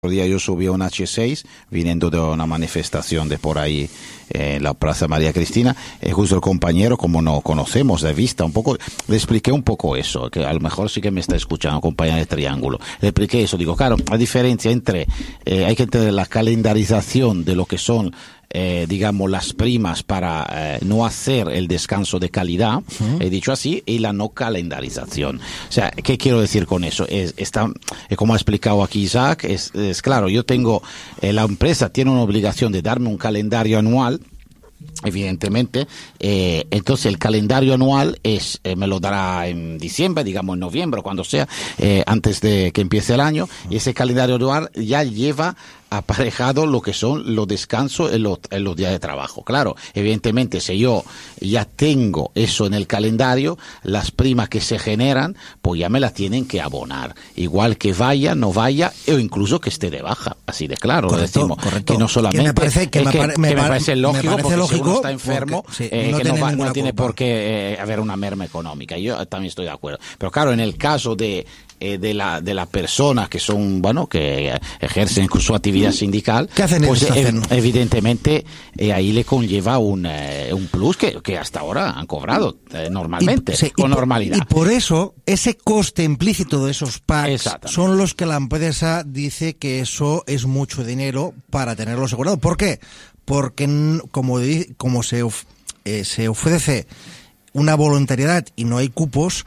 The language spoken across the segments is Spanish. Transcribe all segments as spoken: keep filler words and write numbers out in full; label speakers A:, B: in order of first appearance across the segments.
A: día yo subí a un hache seis viniendo de una manifestación de por ahí eh, en la Plaza María Cristina, eh, justo el compañero, como no conocemos de vista un poco, le expliqué un poco eso, que a lo mejor sí que me está escuchando, compañero de Triángulo, le expliqué eso, digo, claro, la diferencia entre, eh, hay que tener la calendarización de lo que son Eh, digamos, las primas para eh, no hacer el descanso de calidad, uh-huh. he dicho así, y la no calendarización. O sea, ¿qué quiero decir con eso? Es, está, eh, como ha explicado aquí Isaac, es, es claro, yo tengo, eh, la empresa tiene una obligación de darme un calendario anual, evidentemente, eh, entonces el calendario anual es eh, me lo dará en diciembre, digamos en noviembre, cuando sea, eh, antes de que empiece el año, y ese calendario anual ya lleva aparejado lo que son los descansos en los, en los días de trabajo. Claro, evidentemente, si yo ya tengo eso en el calendario, las primas que se generan, pues ya me las tienen que abonar. Igual que vaya, no vaya, o incluso que esté de baja. Así de claro,
B: correcto,
A: lo decimos.
B: Correcto.
A: Que no solamente...
B: Que me parece, que
A: es
B: me
A: que,
B: pare, me
A: que me
B: pare,
A: parece lógico,
B: me parece
A: porque
B: lógico
A: si uno está enfermo,
B: porque, sí,
A: eh,
B: no
A: que
B: tiene,
A: no, va, no tiene
B: culpa.
A: por qué eh, haber una merma económica. Yo también estoy de acuerdo. Pero claro, en el caso de... Eh, de la de las personas que son, bueno, que ejercen su actividad sindical,
B: ¿qué hacen
A: pues
B: ev-
A: evidentemente eh, ahí le conlleva un, eh, un plus que, que hasta ahora han cobrado eh, normalmente,
B: y, sí,
A: con
B: y
A: normalidad.
B: Por, y por eso, ese coste implícito de esos packs son los que la empresa dice que eso es mucho dinero para tenerlo asegurado. ¿Por qué? Porque como, como se, of, eh, se ofrece una voluntariedad y no hay cupos,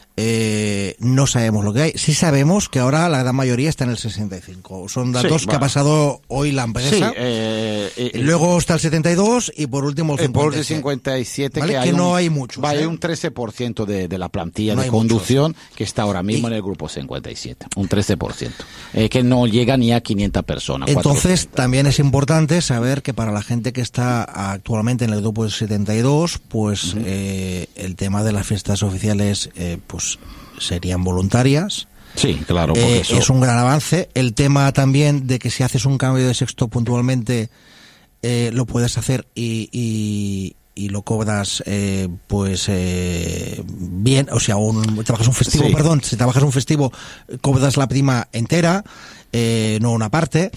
B: Eh, no sabemos lo que hay. Sí sabemos que ahora la gran mayoría está en el sesenta y cinco. Son datos sí, que bueno. ha pasado hoy la empresa.
A: Sí, eh, eh,
B: Luego está el setenta y dos y por último el cincuenta y siete.
A: Por el cincuenta y siete,
B: ¿vale?
A: que,
B: que
A: hay
B: no
A: un,
B: hay muchos.
A: Hay
B: ¿eh?
A: un trece por ciento de, de la plantilla
B: no
A: de conducción
B: muchos.
A: que está ahora mismo
B: y,
A: en el grupo cincuenta y siete. Un trece por ciento. Eh, que no llega ni a quinientas personas.
B: Entonces
A: cuatrocientas.
B: También es importante saber que para la gente que está actualmente en el grupo setenta y dos, pues uh-huh. eh, el tema de las fiestas oficiales, eh, pues serían voluntarias.
A: Sí, claro, porque
B: eh,
A: eso...
B: es un gran avance. El tema también de que si haces un cambio de sexto puntualmente eh, lo puedes hacer y, y, y lo cobras eh, pues eh, bien, o sea, un, trabajas un festivo, sí. perdón, si trabajas un festivo cobras la prima entera, eh, no una parte.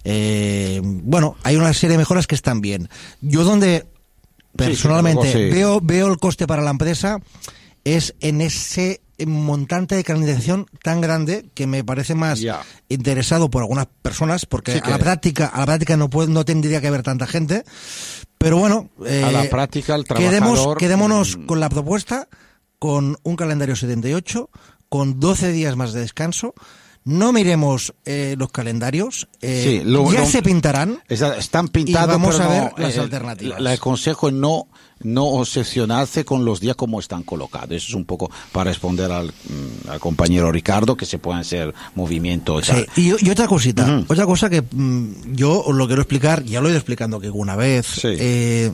B: Eh, bueno, hay una serie de mejoras que están bien. Yo donde personalmente
A: sí, sí, sí.
B: veo veo el coste para la empresa es en ese montante de calendarización tan grande que me parece más yeah. interesado por algunas personas, porque sí a la práctica a la práctica no puede, no tendría que haber tanta gente, pero bueno, eh,
A: a la práctica el trabajador
B: quedemos, quedémonos mm. con la propuesta, con un calendario setenta y ocho, con doce días más de descanso. No miremos eh, los calendarios, eh,
A: sí, lo,
B: ya
A: lo,
B: se pintarán.
A: Están pintados,
B: y vamos
A: pero
B: a ver
A: no,
B: las
A: eh,
B: alternativas.
A: El consejo es no no obsesionarse con los días como están colocados. Eso es un poco para responder al, al compañero Ricardo, que se pueden hacer movimientos.
B: Sí, y, y otra cosita, uh-huh. otra cosa que mmm, yo os lo quiero explicar, ya lo he ido explicando que una vez.
A: Sí.
B: Eh,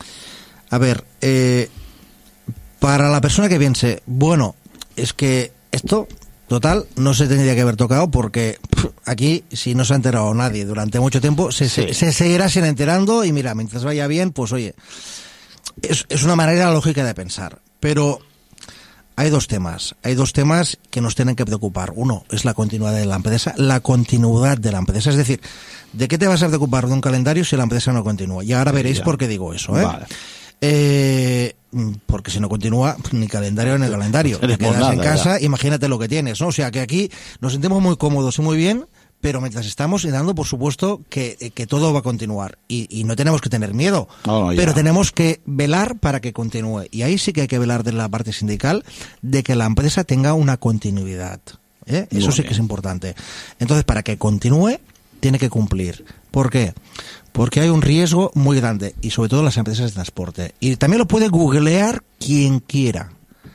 B: a ver, eh, para la persona que piense, bueno, es que esto... Total, no se tendría que haber tocado porque pff, aquí, si no se ha enterado nadie durante mucho tiempo, se, sí. se, se seguirá sin enterando y mira, mientras vaya bien, pues oye, es, es una manera lógica de pensar. Pero hay dos temas, hay dos temas que nos tienen que preocupar. Uno es la continuidad de la empresa, la continuidad de la empresa. Es decir, ¿de qué te vas a preocupar de un calendario si la empresa no continúa? Y ahora veréis ya. por qué digo eso, ¿eh? Vale. Eh, porque si no continúa, ni calendario ni calendario. Te quedas nada, en casa, ¿verdad? Imagínate lo que tienes, ¿no? O sea que aquí nos sentimos muy cómodos y muy bien, pero mientras estamos dando, por supuesto, que, que todo va a continuar. Y, y no tenemos que tener miedo, oh, pero tenemos que velar para que continúe. Y ahí sí que hay que velar de la parte sindical de que la empresa tenga una continuidad. ¿eh? Eso muy sí bien. Que es importante. Entonces, para que continúe, tiene que cumplir. ¿Por qué? Porque hay un riesgo muy grande, y sobre todo las empresas de transporte. Y también lo puede googlear quien quiera.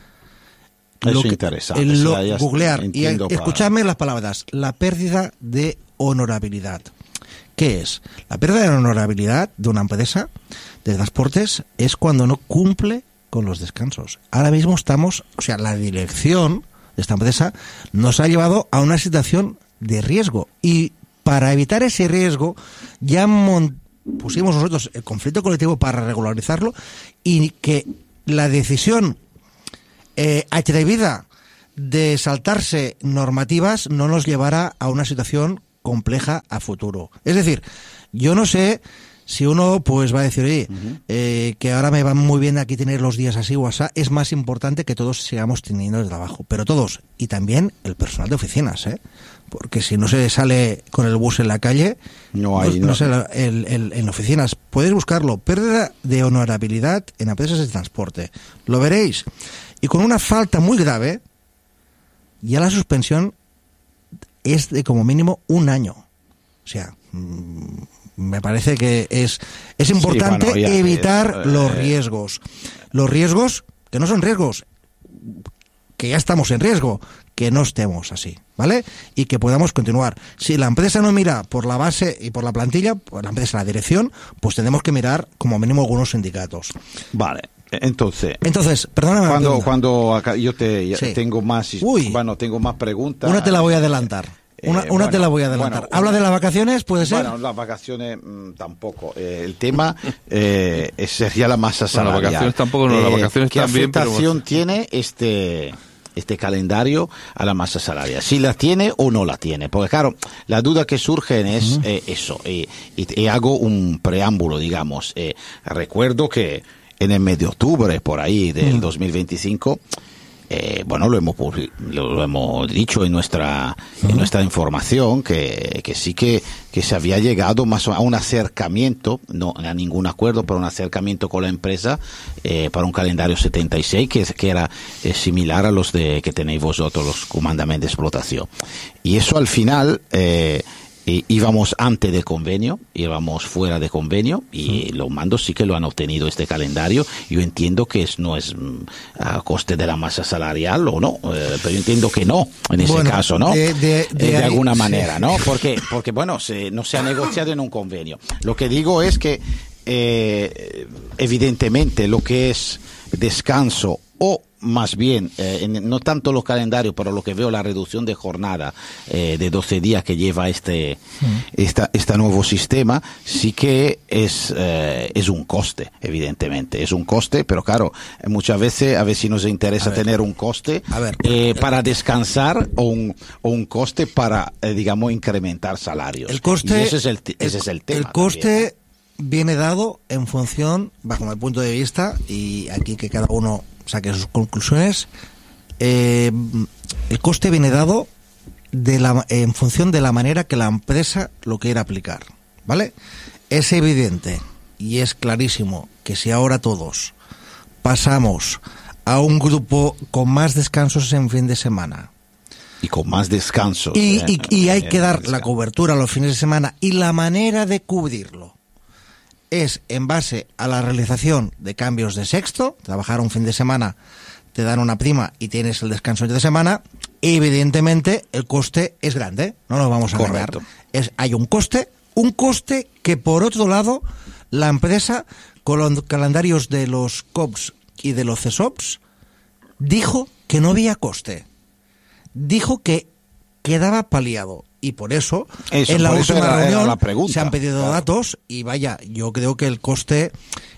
A: Eso es interesante.
B: Lo,
A: o sea,
B: googlear y escuchadme las palabras. La pérdida de honorabilidad. ¿Qué es? La pérdida de honorabilidad de una empresa de transportes es cuando no cumple con los descansos. Ahora mismo estamos, o sea, la dirección de esta empresa nos ha llevado a una situación de riesgo. Y para evitar ese riesgo, ya mon- pusimos nosotros el conflicto colectivo para regularizarlo y que la decisión eh, atrevida de saltarse normativas no nos llevara a una situación compleja a futuro. Es decir, yo no sé si uno pues va a decir, oye, uh-huh. eh, que ahora me va muy bien aquí tener los días así o así, es más importante que todos sigamos teniendo el trabajo, pero todos, y también el personal de oficinas, ¿eh? Porque si no se sale con el bus en la calle, no hay, no, no se el, el, en oficinas. Podéis buscarlo, pérdida de honorabilidad en empresas de transporte. Lo veréis. Y con una falta muy grave, ya la suspensión es de como mínimo un año. O sea, mmm, me parece que es, es importante sí, bueno, evitar es, eh... los riesgos. Los riesgos, que no son riesgos, que ya estamos en riesgo, que no estemos así, ¿vale? Y que podamos continuar. Si la empresa no mira por la base y por la plantilla, por la empresa, la dirección, pues tenemos que mirar como mínimo algunos sindicatos.
A: Vale. Entonces,
B: entonces, perdóname.
A: Cuando, cuando acá yo te sí. tengo más, Uy, bueno, tengo más preguntas.
B: Una te la voy a adelantar. Una, una bueno, te la voy a adelantar.
A: Bueno,
B: ¿Habla una, de las vacaciones? ¿Puede ser?
A: Bueno, las vacaciones mmm, tampoco. Eh, el tema eh, sería la masa salarial.
C: Bueno, las vacaciones tampoco, no, las vacaciones
A: ¿Qué
C: también.
A: ¿Qué afectación
C: pero...
A: tiene este este calendario a la masa salarial? ¿Si la tiene o no la tiene? Porque claro, la duda que surge es uh-huh. eh, eso. Eh, y, y hago un preámbulo, digamos. Eh, recuerdo que en el mes de octubre, por ahí, del uh-huh. dos mil veinticinco... Eh, bueno, lo hemos lo, lo hemos dicho en nuestra uh-huh. en nuestra información que, que sí que, que se había llegado más a un acercamiento, no a ningún acuerdo, pero un acercamiento con la empresa eh, para un calendario setenta y seis que, que era eh, similar a los de que tenéis vosotros, los comandamentos de explotación. Y eso al final eh, Y íbamos antes del convenio, íbamos fuera de convenio y los mandos sí que lo han obtenido este calendario. Yo entiendo que es, no es a coste de la masa salarial o no, eh, pero yo entiendo que no, en ese bueno, caso, ¿no? De, de, de, eh, de alguna ahí, manera, sí. ¿no? Porque, porque bueno, se, no se ha negociado en un convenio. Lo que digo es que, eh, evidentemente, lo que es descanso o más bien, eh, en, no tanto los calendarios, pero lo que veo la reducción de jornada eh, de doce días que lleva este mm. esta, este nuevo sistema, sí que es eh, es un coste, evidentemente, es un coste, pero claro, muchas veces a ver si nos interesa tener un coste a ver, eh, para descansar o un, o un coste para, eh, digamos, incrementar salarios.
B: El coste,
A: y ese es el, ese es el tema.
B: El coste
A: también,
B: ¿no? viene dado en función, bajo mi punto de vista, y aquí que cada uno saque sus conclusiones, eh, el coste viene dado de la, en función de la manera que la empresa lo quiera aplicar, ¿vale? Es evidente y es clarísimo que si ahora todos pasamos a un grupo con más descansos en fin de semana
A: y con más descansos
B: y, eh, y, y hay eh, que dar descanso. La cobertura a los fines de semana, y la manera de cubrirlo es en base a la realización de cambios de sexto. Trabajar un fin de semana, te dan una prima y tienes el descanso de semana. Evidentemente el coste es grande, no nos vamos a negar. Es, hay un coste, un coste que por otro lado la empresa, con los calendarios de los C O Ps y de los C E S O Ps, dijo que no había coste, dijo que quedaba paliado. Y por eso, eso en la última era, reunión era la pregunta, se han pedido claro. datos, y vaya, yo creo que el coste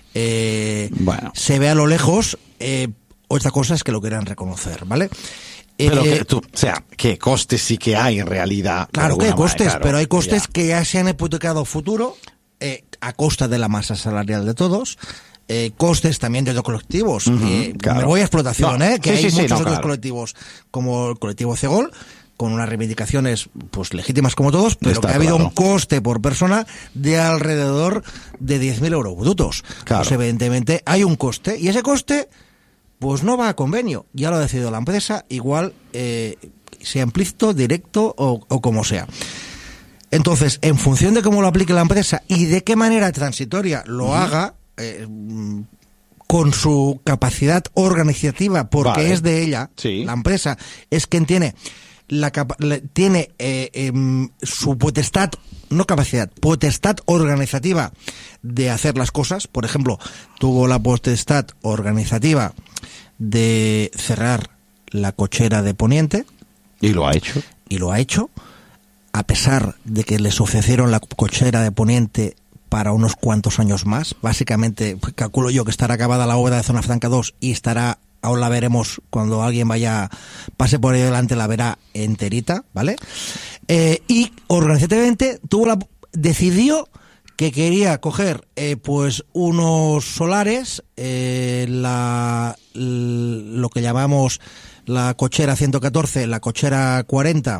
B: eh, bueno. se ve a lo lejos. Eh, otra cosa es que lo quieran reconocer, ¿vale?
A: Pero
B: eh,
A: que tú, o sea, que costes sí que hay en realidad.
B: Claro que hay costes,
A: manera, claro,
B: pero hay costes
A: ya.
B: que ya se han hipotecado futuro eh, a costa de la masa salarial de todos. Eh, costes también de otros colectivos. Uh-huh, eh, claro. Me voy a explotación, no, ¿eh? Que sí, hay sí, muchos sí, no, otros claro. colectivos, como el colectivo Cegol, con unas reivindicaciones pues legítimas como todos, pero Está que ha habido claro. un coste por persona de alrededor de diez mil euros brutos. Claro. Pues evidentemente hay un coste, y ese coste pues no va a convenio, ya lo ha decidido la empresa, igual eh, sea implícito, directo o, o como sea. Entonces, en función de cómo lo aplique la empresa y de qué manera transitoria lo uh-huh. haga, eh, con su capacidad organizativa, porque vale. es de ella, sí. la empresa es quien tiene La capa- tiene eh, eh, su potestad, no capacidad, potestad organizativa de hacer las cosas. Por ejemplo, tuvo la potestad organizativa de cerrar la cochera de Poniente.
A: Y lo ha hecho.
B: Y lo ha hecho, a pesar de que les ofrecieron la cochera de Poniente para unos cuantos años más. Básicamente, calculo yo que estará acabada la obra de Zona Franca dos y estará aún la veremos cuando alguien vaya, pase por ahí delante, la verá enterita, ¿vale? Eh, y organizativamente tuvo la, decidió que quería coger eh, pues unos solares, eh, la, l, lo que llamamos la cochera ciento catorce, la cochera cuarenta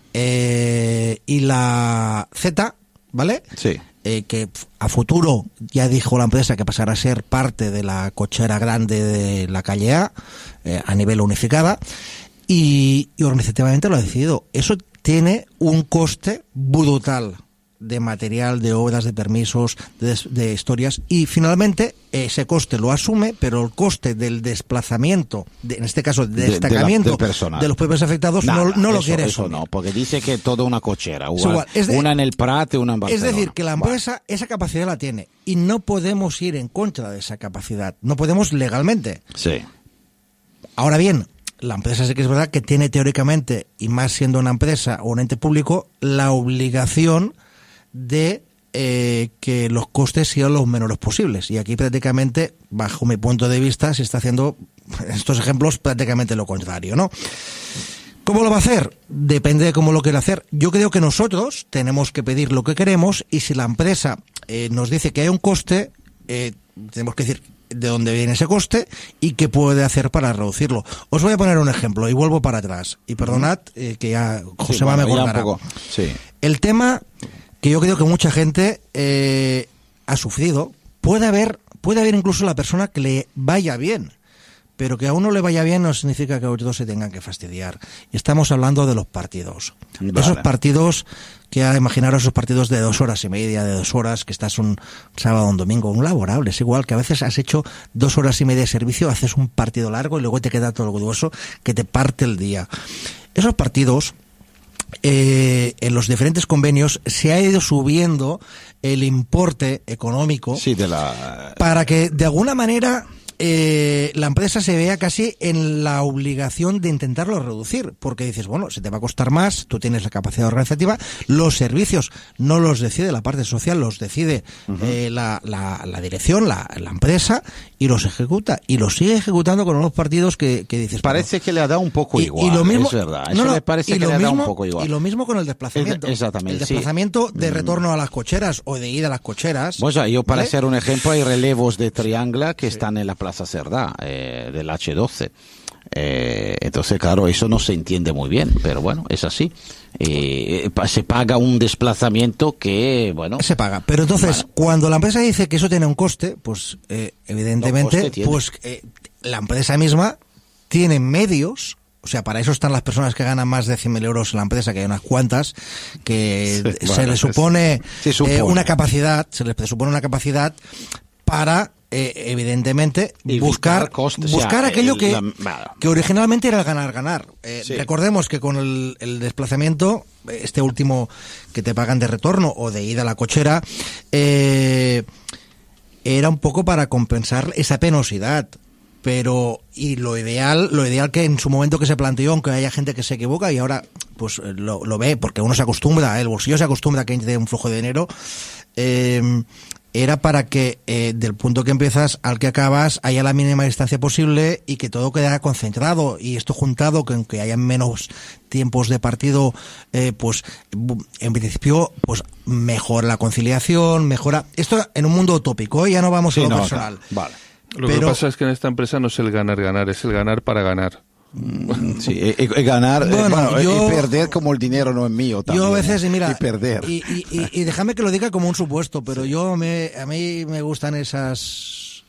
B: eh, y la Z, ¿vale?
A: Sí.
B: Eh, que a futuro ya dijo la empresa que pasará a ser parte de la cochera grande de la calle A, eh, a nivel unificada, y, y organizativamente lo ha decidido. Eso tiene un coste brutal de material, de obras, de permisos, de, de historias, y finalmente ese coste lo asume, pero el coste del desplazamiento, de, en este caso de destacamiento de, de, la, de los propios afectados, nah, no, no eso, lo quiere
A: eso
B: asumir.
A: No, porque dice que toda una cochera, una,
B: igual, de,
A: una en el Prat y una en Barcelona.
B: Es decir, que la empresa bueno. esa capacidad la tiene, y no podemos ir en contra de esa capacidad, no podemos legalmente.
A: Sí.
B: Ahora bien, la empresa sí que es verdad que tiene teóricamente, y más siendo una empresa o un ente público, la obligación de eh, que los costes sean los menores posibles, y aquí prácticamente, bajo mi punto de vista, se está haciendo en estos ejemplos prácticamente lo contrario, ¿no? ¿Cómo lo va a hacer? Depende de cómo lo quiera hacer. Yo creo que nosotros tenemos que pedir lo que queremos, y si la empresa eh, nos dice que hay un coste, eh, tenemos que decir de dónde viene ese coste y qué puede hacer para reducirlo. Os voy a poner un ejemplo y vuelvo para atrás, y perdonad eh, que ya José sí, va bueno, me contará.
A: Sí.
B: El tema que yo creo que mucha gente eh, ha sufrido, puede haber, puede haber incluso la persona que le vaya bien, pero que a uno le vaya bien no significa que a otros se tengan que fastidiar. Y estamos hablando de los partidos. Vale. Esos partidos, que a imaginaros esos partidos de dos horas y media, de dos horas, que estás un sábado o un domingo, un laborable, es igual, que a veces has hecho dos horas y media de servicio, haces un partido largo y luego te queda todo el grueso que te parte el día. Esos partidos, Eh, en los diferentes convenios se ha ido subiendo el importe económico
A: sí, de la...
B: para que de alguna manera eh, la empresa se vea casi en la obligación de intentarlo reducir, porque dices, bueno, se te va a costar más, tú tienes la capacidad organizativa, los servicios no los decide la parte social, los decide uh-huh. eh, la, la, la dirección, la, la empresa, y los ejecuta, y los sigue ejecutando con unos partidos que, que dices...
A: Parece bueno, que le ha dado un poco
B: y,
A: igual,
B: y lo mismo,
A: es verdad,
B: no,
A: eso
B: no,
A: me parece que
B: le ha
A: dado
B: mismo,
A: un poco igual.
B: Y lo mismo con el desplazamiento.
A: Exactamente,
B: el desplazamiento
A: sí.
B: de retorno a las cocheras o de ida a las cocheras.
A: Pues yo, para
B: ¿vale?
A: hacer un ejemplo, hay relevos de Triangla que sí. están en la Plaza Cerdá, eh, del hache doce. Eh, entonces, claro, eso no se entiende muy bien, pero bueno, es así. Eh, se paga un desplazamiento que, bueno...
B: Se paga, pero entonces, bueno, cuando la empresa dice que eso tiene un coste, pues eh, evidentemente, pues eh, la empresa misma tiene medios. O sea, para eso están las personas que ganan más de cien mil euros en la empresa, que hay unas cuantas, que sí, se bueno, les supone, sí, supone. Eh, una capacidad, se les supone una capacidad para... Eh, evidentemente
A: y
B: buscar
A: costes,
B: buscar
A: o sea,
B: aquello
A: el,
B: que,
A: la...
B: que originalmente era el ganar-ganar. Eh, sí. Recordemos que con el, el desplazamiento, este último que te pagan de retorno o de ida a la cochera, eh, era un poco para compensar esa penosidad. Pero, y lo ideal, lo ideal que en su momento que se planteó, aunque haya gente que se equivoca y ahora pues lo, lo ve, porque uno se acostumbra, el bolsillo se acostumbra a que entre un flujo de dinero, eh, era para que eh, del punto que empiezas al que acabas haya la mínima distancia posible y que todo quedara concentrado, y esto juntado con que haya menos tiempos de partido, eh, pues en principio pues mejora la conciliación, mejora esto en un mundo utópico, ¿eh? Ya no vamos sí, a lo no, personal.
A: No. Vale.
C: Lo
B: Pero,
C: que pasa es que en esta empresa no es el ganar-ganar, es el ganar para ganar.
A: Sí, y, y ganar, bueno, bueno yo, y perder como el dinero no es mío también.
B: Yo a veces, y mira,
A: y perder.
B: Y, y, y, y déjame que lo diga como un supuesto, pero sí. yo me, a mí me gustan esas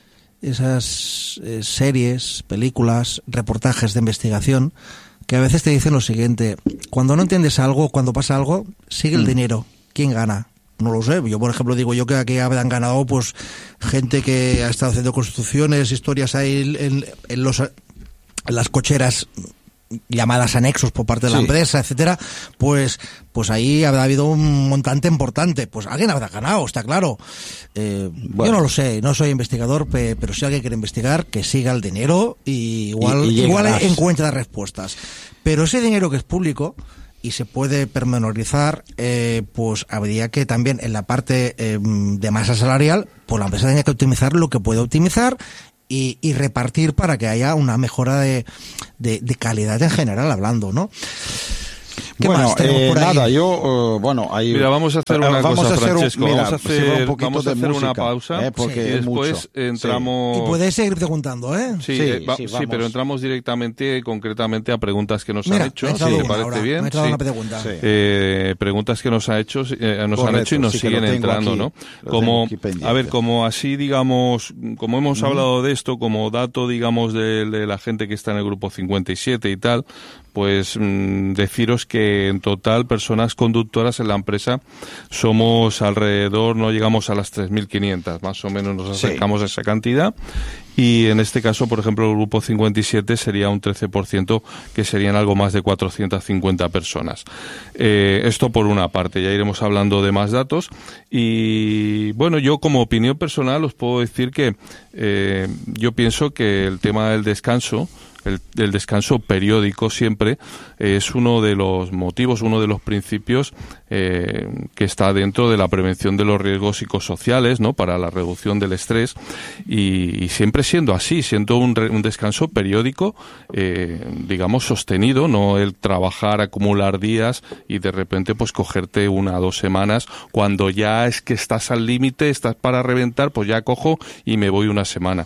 B: esas eh, series, películas, reportajes de investigación que a veces te dicen lo siguiente: cuando no entiendes algo, cuando pasa algo, sigue el mm. dinero. ¿Quién gana? No lo sé. Yo, por ejemplo, digo yo que aquí habrán ganado pues gente que ha estado haciendo construcciones, historias ahí en, en los en las cocheras llamadas anexos por parte de la sí. empresa, etcétera, pues pues ahí habrá habido un montante importante. Pues alguien habrá ganado, está claro. Eh, bueno. Yo no lo sé, no soy investigador, pe, pero si alguien quiere investigar, que siga el dinero y igual, y, y igual encuentra respuestas. Pero ese dinero que es público y se puede pormenorizar, eh, pues habría que también en la parte eh, de masa salarial, pues la empresa tenía que optimizar lo que puede optimizar y, y repartir para que haya una mejora de, de, de calidad en general hablando, ¿no? ¿Qué
A: Bueno,
B: más tenemos
A: eh,
B: por ahí?
A: nada, yo, uh, bueno, ahí...
C: Mira, vamos a hacer una
A: eh, vamos
C: cosa,
A: a hacer un-
C: Francesco.
A: mira,
C: vamos a
A: se va un
C: hacer,
A: poquito
C: vamos a
A: de
C: hacer una
A: música,
C: pausa
A: eh, porque
C: y
A: es
C: después
A: mucho.
C: entramos...
B: Y puedes seguir preguntando, ¿eh?
C: Sí,
A: Sí,
C: eh, va-
A: sí,
C: sí,
A: vamos.
C: pero entramos directamente, concretamente, a preguntas que nos
B: Mira,
C: han hecho.
B: me ha entrado
C: Si te
B: una
C: parece
B: ahora,
C: bien.
B: me ha entrado
C: Sí.
B: una pregunta.
A: Sí.
C: Eh, preguntas que nos ha hecho eh, nos han
A: Correcto,
C: hecho y nos
A: sí, que lo
C: siguen
A: tengo
C: entrando,
A: aquí,
C: ¿no?
A: lo
C: Como
A: tengo aquí pendiente.
C: a ver, como así digamos, como hemos hablado de esto, como dato digamos de, de la gente que está en el grupo cincuenta y siete y tal, pues mmm, deciros que en total personas conductoras en la empresa somos alrededor, no llegamos a las tres mil quinientas, más o menos nos
A: Sí.
C: acercamos a esa cantidad. Y en este caso, por ejemplo, el grupo cincuenta y siete sería un trece por ciento, que serían algo más de cuatrocientas cincuenta personas. Eh, esto por una parte, ya iremos hablando de más datos. Y bueno, yo como opinión personal os puedo decir que eh, yo pienso que el tema del descanso, el, el descanso periódico siempre, eh, es uno de los motivos, uno de los principios eh, que está dentro de la prevención de los riesgos psicosociales, ¿no? Para la reducción del estrés y, y siempre siendo así, siendo un, re, un descanso periódico, eh, digamos, sostenido, no el trabajar, acumular días y de repente pues cogerte una o dos semanas cuando ya es que estás al límite, estás para reventar, pues ya cojo y me voy una semana.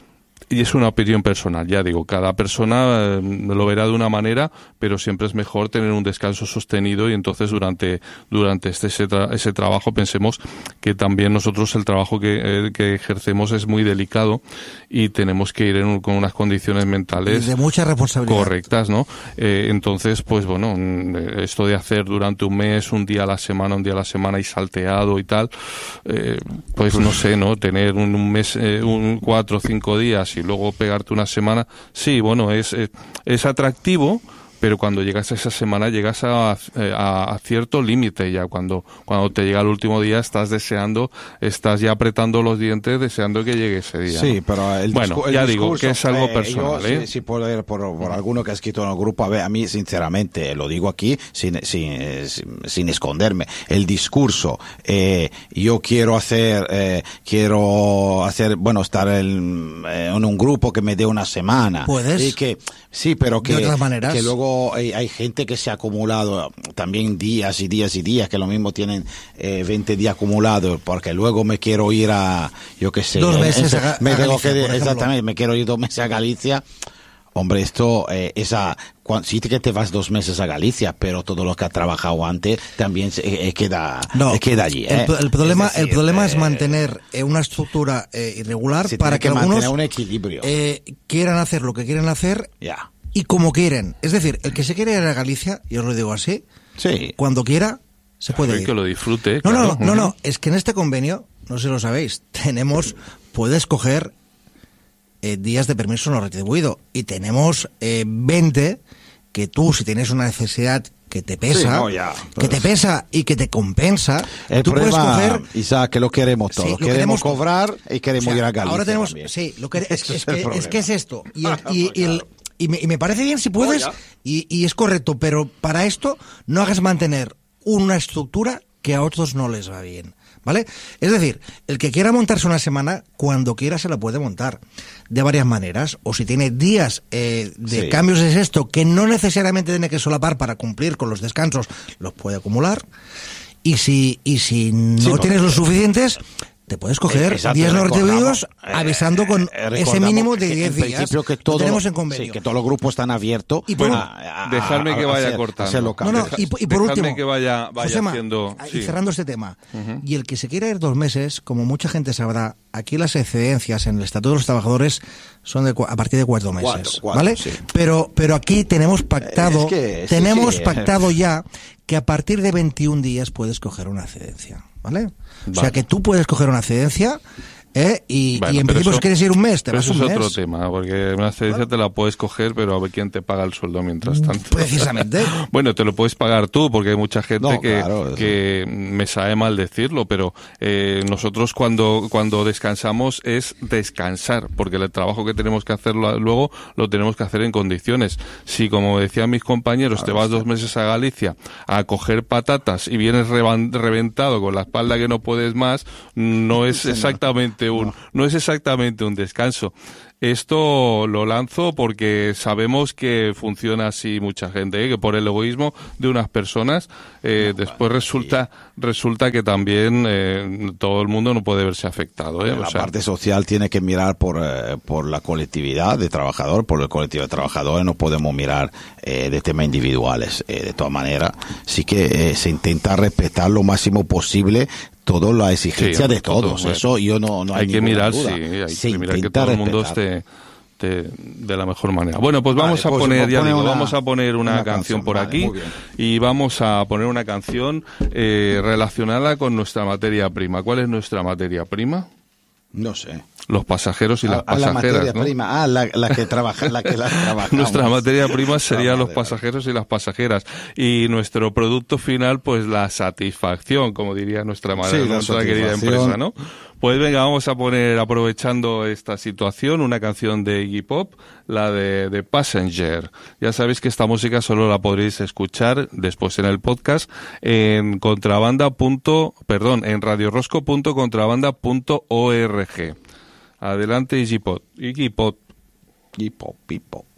C: Y es una opinión personal, ya digo, cada persona eh, lo verá de una manera, pero siempre es mejor tener un descanso sostenido y entonces durante durante este ese, tra ese trabajo pensemos que también nosotros el trabajo que, eh, que ejercemos es muy delicado y tenemos que ir en un, con unas condiciones mentales
B: de mucha responsabilidad
C: correctas, ¿no? Eh, entonces, pues bueno, esto de hacer durante un mes, un día a la semana, un día a la semana y salteado y tal, eh, pues no sé, ¿no? Tener un, un mes, eh, un cuatro o cinco días y luego pegarte una semana, sí, bueno, es, es, es atractivo, pero cuando llegas a esa semana llegas a, a, a cierto límite ya, cuando cuando te llega el último día estás deseando, estás ya apretando los dientes deseando que llegue ese día.
A: Sí,
C: ¿no?
A: pero el,
C: bueno,
A: discu el
C: ya
A: discurso,
C: digo que es algo
A: eh,
C: personal,
A: yo,
C: ¿eh?
A: Sí, sí por, por, por alguno que ha escrito en el grupo, a ver, a mí sinceramente, lo digo aquí sin, sin, sin, sin esconderme, el discurso, eh, yo quiero hacer, eh, quiero hacer, bueno, estar en, en un grupo que me dé una semana.
B: ¿Puedes?
A: Y que, sí, pero que,
B: de otras maneras.
A: que luego hay, hay gente que se ha acumulado también días y días y días, que lo mismo tienen eh, veinte días acumulados, porque luego me quiero ir a, yo qué sé,
B: dos
A: eh,
B: meses
A: eh,
B: a,
A: me
B: a
A: tengo
B: Galicia,
A: que,
B: por ejemplo.
A: exactamente, me quiero ir dos meses a Galicia. Hombre, esto, eh, esa, cuando, sí que te vas dos meses a Galicia, pero todo lo que has trabajado antes también se, eh, queda,
B: no,
A: eh, queda allí. ¿eh?
B: El, el problema,
A: es, decir,
B: el problema
A: eh,
B: es mantener eh, una estructura eh, irregular para que,
A: que
B: algunos
A: mantener un equilibrio.
B: eh, quieran hacer lo que quieren hacer
A: Ya.
B: y como quieren. Es decir, el que se quiere ir a Galicia, yo os lo digo así,
A: Sí.
B: cuando quiera, se puede
C: Claro, y
B: ir.
C: que lo disfrute.
B: No,
C: claro.
B: no, no, no, es que en este convenio, no sé si lo sabéis, tenemos, puedes coger eh, días de permiso no retribuido y tenemos eh, veinte que tú, si tienes una necesidad que te pesa,
A: Sí, no, ya,
B: que te pesa y que te compensa,
A: El
B: tú puedes
A: problema,
B: coger...
A: Isaac, que lo queremos todos.
B: Sí, lo
A: queremos,
B: queremos-
A: cobrar y queremos
B: O sea,
A: ir a Galicia
B: ahora tenemos,
A: también.
B: sí, lo que, es,
A: Ese
B: es
A: es el
B: que, es
A: problema.
B: que es esto. Y, el- y- y el- y me, y me parece bien si puedes,
A: Oh, ya.
B: y, y es correcto, pero para esto no hagas mantener una estructura que a otros no les va bien. ¿Vale? Es decir, el que quiera montarse una semana, cuando quiera se la puede montar. De varias maneras. O si tiene días eh, de
A: Sí.
B: cambios de sexto que no necesariamente tiene que solapar para cumplir con los descansos, los puede acumular. Y si, y si no
A: Sí, porque-
B: tienes los suficientes, te puedes coger
A: Exacto,
B: días no
A: recordamos,
B: retribuidos
A: eh,
B: avisando con
A: eh,
B: ese
A: recordamos
B: mínimo de
A: que
B: diez
A: en
B: días.
A: principio que
B: Lo
A: todo
B: tenemos
A: lo-
B: en convenio.
A: Sí, que todos los grupos están abiertos.
B: Y por-
A: a- a-
C: Dejadme que
A: a- a
C: vaya
A: hacer-
C: cortando.
A: hacerlo
B: No, no, y, y por
C: Dejadme
B: último,
C: que vaya- vaya
B: Josema,
C: haciendo-
B: y
C: sí.
B: cerrando este tema, y el que se quiera ir dos meses, como mucha gente sabrá, aquí las excedencias en el Estatuto de los Trabajadores son de, cua- a partir de cuatro meses,
A: Cuatro, cuatro,
B: ¿vale?
A: sí.
B: Pero, pero aquí tenemos pactado,
A: Es que, sí,
B: tenemos
A: sí.
B: pactado ya que a partir de veintiún días puedes coger una excedencia, ¿vale? O sea
C: Vale.
B: que tú puedes coger una excedencia. ¿Eh? Y,
C: Bueno,
B: y en
C: pero
B: principio
C: eso-
B: si quieres ir un mes, te
C: pero
B: vas
C: eso
B: un
C: es
B: mes.
C: otro tema, porque una excedencia te la puedes coger, pero a ver quién te paga el sueldo mientras tanto.
B: Precisamente.
C: Bueno, te lo puedes pagar tú, porque hay mucha gente
A: No,
C: que,
A: claro, eso.
C: que me sabe mal decirlo, pero eh, nosotros cuando, cuando descansamos es descansar, porque el trabajo que tenemos que hacer lo- luego lo tenemos que hacer en condiciones. Si, como decían mis compañeros, te vas dos meses a Galicia a coger patatas y vienes revan- reventado con la espalda que no puedes más, no es exactamente un, no es exactamente un descanso. Esto lo lanzo porque sabemos que funciona así mucha gente, ¿eh? Que por el egoísmo de unas personas, eh, no, después resulta sí. resulta que también eh, todo el mundo no puede verse afectado, ¿eh?
A: La
C: o sea,
A: parte social tiene que mirar por eh, por la colectividad de trabajadores, por el colectivo de trabajadores, no podemos mirar eh, de temas individuales. Eh, de todas maneras, sí que eh, se intenta respetar lo máximo posible toda la exigencia sí, de todos. Todo, eso yo no, no hay,
C: hay que mirar,
A: duda.
C: sí, hay
A: se
C: que mirar que todo el mundo esté de, de la mejor manera. Bueno, pues vamos vale, a pues poner, ya digo, una, vamos a poner una, una canción, canción por vale, aquí y vamos a poner una canción eh, relacionada con nuestra materia prima. ¿Cuál es nuestra materia prima?
A: No sé.
C: Los pasajeros y
A: a,
C: las pasajeras,
A: a la materia
C: ¿no?
A: prima. Ah, la, la que trabaja, la que las trabajamos.
C: Nuestra materia prima sería los pasajeros y las pasajeras. Y nuestro producto final, pues la satisfacción, como diría nuestra madre, sí, nuestra querida empresa, ¿no? Pues venga, vamos a poner, aprovechando esta situación, una canción de Iggy Pop, la de, de Passenger. Ya sabéis que esta música solo la podréis escuchar después en el podcast en contrabanda. Perdón, en radiorosco punto contrabanda punto org. Adelante, Iggy Pop. Iggy Pop.
A: Iggy Pop, Iggy Pop.